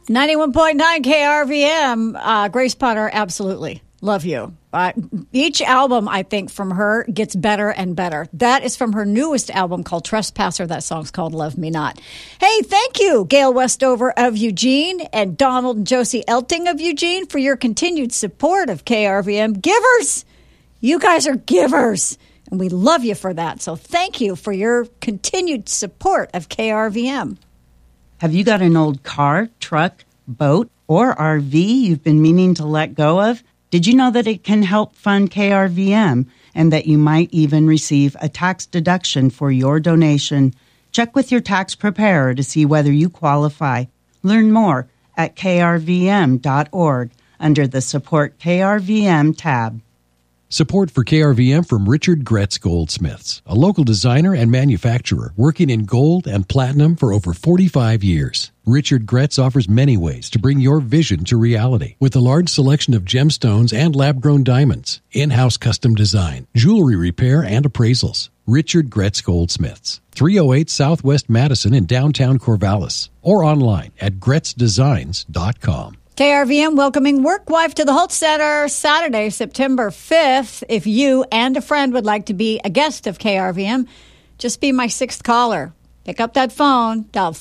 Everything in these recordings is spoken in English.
91.9 KRVM. Grace Potter, absolutely. Love you. Each album, I think, from her gets better and better. That is from her newest album called Trespasser. That song's called Love Me Not. Hey, thank you, Gail Westover of Eugene and Donald and Josie Elting of Eugene for your continued support of KRVM. Givers! You guys are givers, and we love you for that. So thank you for your continued support of KRVM. Have you got an old car, truck, boat, or RV you've been meaning to let go of? Did you know that it can help fund KRVM and that you might even receive a tax deduction for your donation? Check with your tax preparer to see whether you qualify. Learn more at krvm.org under the Support KRVM tab. Support for KRVM from Richard Gretz Goldsmiths, a local designer and manufacturer working in gold and platinum for over 45 years. Richard Gretz offers many ways to bring your vision to reality with a large selection of gemstones and lab-grown diamonds, in-house custom design, jewelry repair, and appraisals. Richard Gretz Goldsmiths, 308 Southwest Madison in downtown Corvallis, or online at gretzdesigns.com. KRVM welcoming Work Wife to the Holt Center Saturday, September 5th. If you and a friend would like to be a guest of KRVM, just be my sixth caller. Pick up that phone, dial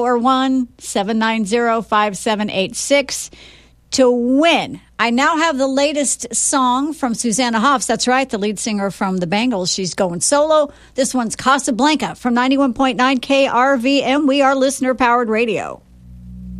541-790-5786 to win. I now have the latest song from Susanna Hoffs. That's right, the lead singer from the Bangles. She's going solo. This one's Casablanca from 91.9 KRVM. We are listener-powered radio.